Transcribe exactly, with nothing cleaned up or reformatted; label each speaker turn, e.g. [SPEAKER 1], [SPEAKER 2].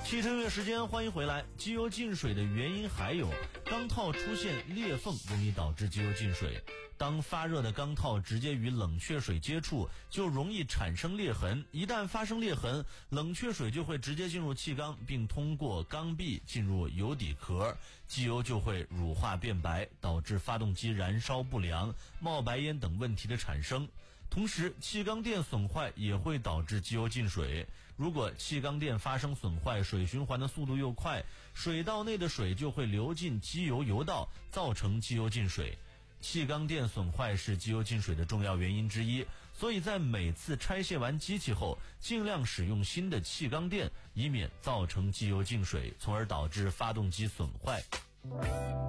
[SPEAKER 1] 汽车音乐时间，欢迎回来。机油进水的原因还有钢套出现裂缝，容易导致机油进水。当发热的钢套直接与冷却水接触，就容易产生裂痕。一旦发生裂痕，冷却水就会直接进入气缸，并通过缸壁进入油底壳，机油就会乳化变白，导致发动机燃烧不良、冒白烟等问题的产生。同时，气缸垫损坏也会导致机油进水。如果气缸垫发生损坏，水循环的速度又快，水道内的水就会流进机油油道，造成机油进水。气缸垫损坏是机油进水的重要原因之一，所以在每次拆卸完机器后，尽量使用新的气缸垫，以免造成机油进水，从而导致发动机损坏。